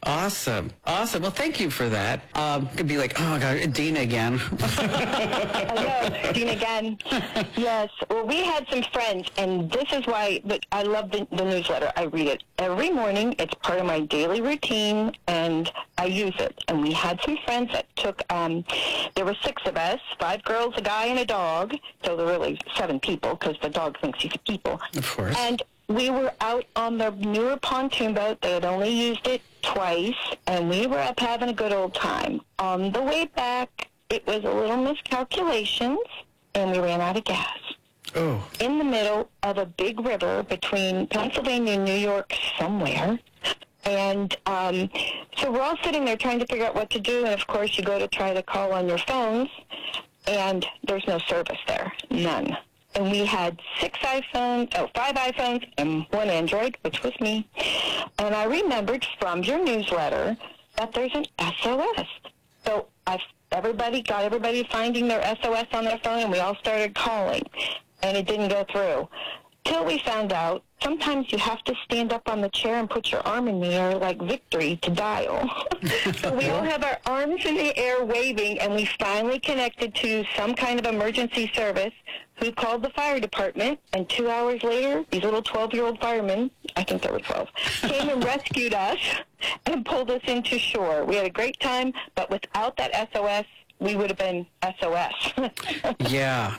Awesome. Awesome. Well, thank you for that. Could be like, oh, God, Dina again. I know, Dean again. Yes. Well, we had some friends, and this is why I love the newsletter. I read it every morning. It's part of my daily routine, and I use it. And we had some friends that took, there were 6 of us, 5 girls, a guy, and a dog. So there were really 7 people, because the dog thinks he's a people. Of course. And we were out on the newer pontoon boat. They had only used it twice, and we were up having a good old time. On the way back, it was a little miscalculations, and we ran out of gas. Oh. In the middle of a big river between Pennsylvania and New York somewhere. And so we're all sitting there trying to figure out what to do, and of course you go to try to call on your phones, and there's no service there, none. And we had 5 iPhones and 1 Android, which was me. And I remembered from your newsletter that there's an SOS. So got everybody finding their SOS on their phone, and we all started calling. And it didn't go through. Till we found out sometimes you have to stand up on the chair and put your arm in the air like victory to dial. So we all have our arms in the air waving, and we finally connected to some kind of emergency service who called the fire department, and 2 hours later, these little 12-year-old firemen, I think there were 12, came and rescued us and pulled us into shore. We had a great time, but without that SOS, we would have been SOS. Yeah.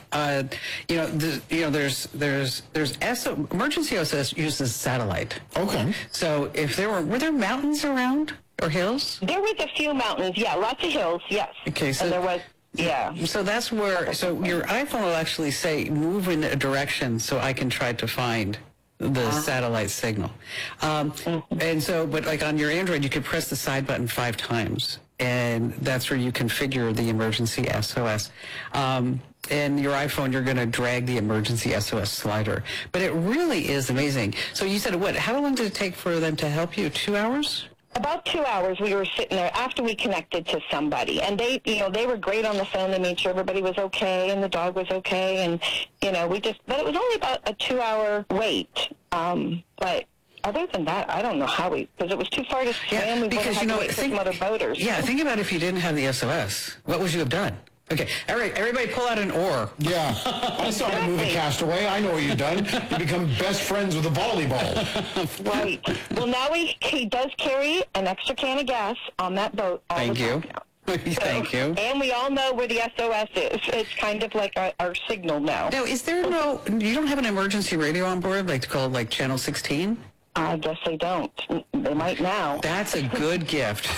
There's emergency SOS uses satellite. Okay. So if were there mountains around or hills? There was a few mountains, yeah, lots of hills, yes. Okay, so and there was, yeah. So that's where, so your iPhone will actually say, move in a direction so I can try to find the satellite signal. And so, but like on your Android, you could press the side button 5 times. And that's where you configure the emergency SOS. And your iPhone, you're going to drag the emergency SOS slider. But it really is amazing. So you said, how long did it take for them to help you? 2 hours? About 2 hours we were sitting there after we connected to somebody. And they were great on the phone. They made sure everybody was okay and the dog was okay. And, but it was only about a 2-hour wait. But other than that, I don't know how because it was too far to swim. Yeah, we would have had to wait for some other boaters. Yeah, think about if you didn't have the SOS. What would you have done? Okay, all right, everybody pull out an oar. Yeah, I saw the movie Castaway. I know what you've done. You become best friends with a volleyball. Right. Well, now he does carry an extra can of gas on that boat all Thank the you. time now. Thank you. And we all know where the SOS is. It's kind of like our signal now. Now, you don't have an emergency radio on board, like called like Channel 16? I guess they don't. They might now. That's a good gift.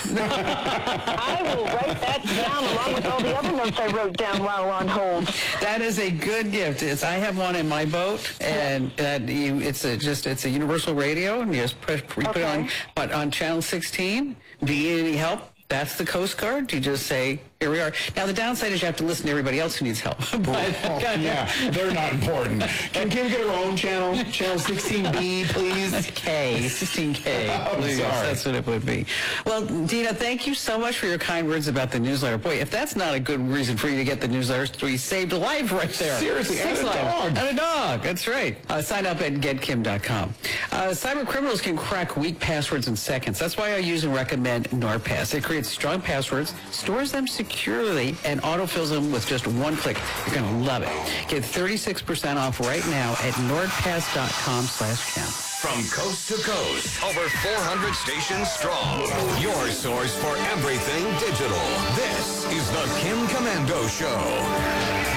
I will write that down along with all the other notes I wrote down while on hold. That is a good gift. I have one in my boat, and it's a universal radio, and you just put it on Channel 16. Do you need any help? That's the Coast Guard. You just say, here we are. Now, the downside is you have to listen to everybody else who needs help. Yeah, they're not important. Can Kim get her own channel? Channel 16B, please? 16K. Oh, Please. sorry. That's what it would be. Well, Dina, thank you so much for your kind words about the newsletter. Boy, if that's not a good reason for you to get the newsletter, we saved a life right there. Seriously, 6 and a lives. dog. And a dog. That's right. Sign up at getkim.com. Cyber criminals can crack weak passwords in seconds. That's why I use and recommend NordPass. It creates strong passwords, stores them securely, and autofills them with just one click. You're going to love it. Get 36% off right now at nordpass.com/Kim. From coast to coast, over 400 stations strong. Your source for everything digital. This is the Kim Komando Show.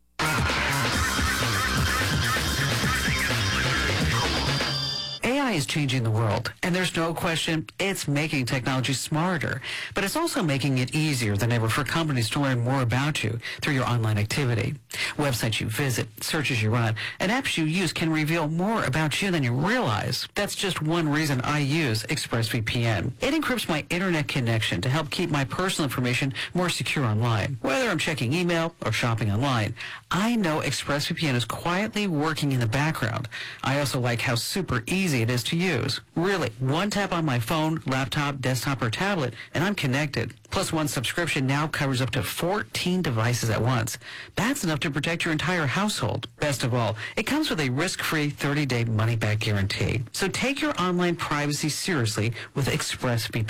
AI is changing the world, and there's no question it's making technology smarter, but it's also making it easier than ever for companies to learn more about you through your online activity. Websites you visit, searches you run, and apps you use can reveal more about you than you realize. That's just one reason I use ExpressVPN. It encrypts my internet connection to help keep my personal information more secure online. Whether I'm checking email or shopping online, I know ExpressVPN is quietly working in the background. I also like how super easy it is to use. Really, one tap on my phone, laptop, desktop, or tablet, and I'm connected. Plus, one subscription now covers up to 14 devices at once. That's enough to protect your entire household. Best of all, it comes with a risk-free 30-day money-back guarantee. So take your online privacy seriously with ExpressVPN.